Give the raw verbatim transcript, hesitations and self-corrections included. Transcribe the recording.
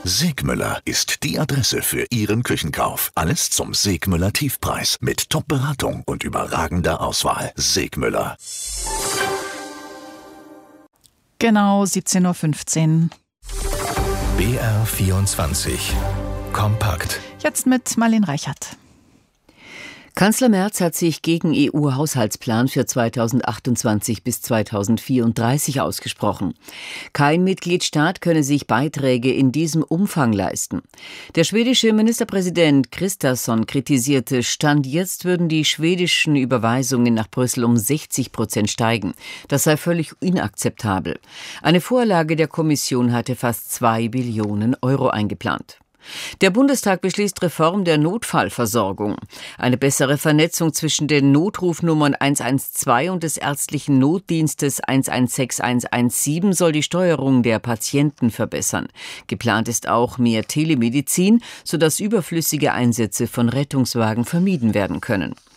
Segmüller ist die Adresse für Ihren Küchenkauf. Alles zum Segmüller Tiefpreis mit Top-Beratung und überragender Auswahl. Segmüller. Genau siebzehn Uhr fünfzehn. B R vierundzwanzig. Kompakt. Jetzt mit Marlene Reichert. Kanzler Merz hat sich gegen E U-Haushaltsplan für zweitausendachtundzwanzig bis zweitausendvierunddreißig ausgesprochen. Kein Mitgliedstaat könne sich Beiträge in diesem Umfang leisten. Der schwedische Ministerpräsident Kristersson kritisierte, Stand jetzt würden die schwedischen Überweisungen nach Brüssel um sechzig Prozent steigen. Das sei völlig inakzeptabel. Eine Vorlage der Kommission hatte fast zwei Billionen Euro eingeplant. Der Bundestag beschließt Reform der Notfallversorgung. Eine bessere Vernetzung zwischen den Notrufnummern eins eins zwei und des ärztlichen Notdienstes eins eins sechs eins eins sieben soll die Steuerung der Patienten verbessern. Geplant ist auch mehr Telemedizin, sodass überflüssige Einsätze von Rettungswagen vermieden werden können.